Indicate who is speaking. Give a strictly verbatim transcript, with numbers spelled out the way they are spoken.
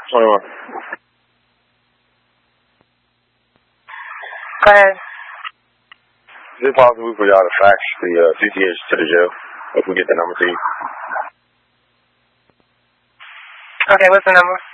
Speaker 1: twenty-one.
Speaker 2: Go ahead.
Speaker 1: Is it possible for y'all to fax the uh, C T H to the jail if we get the number to you?
Speaker 2: Okay, what's the number?